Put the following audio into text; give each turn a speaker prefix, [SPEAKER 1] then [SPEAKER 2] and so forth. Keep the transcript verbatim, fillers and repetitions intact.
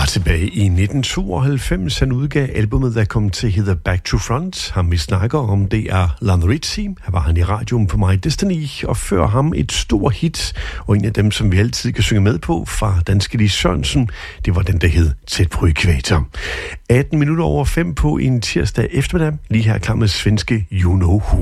[SPEAKER 1] tilbage i nitten tooghalvfems, han udgav albumet, der kom til hedder Back to Front. Ham vi snakker om, det er Lionel Richie. Her var han i radioen på My Destiny, og før ham et stort hit, og en af dem, som vi altid kan synge med på, fra danske Lis Sørensen, det var den, der hed Tæt på Ækvator. atten minutter over fem på en tirsdag eftermiddag, lige her klar med svenske You Know Who.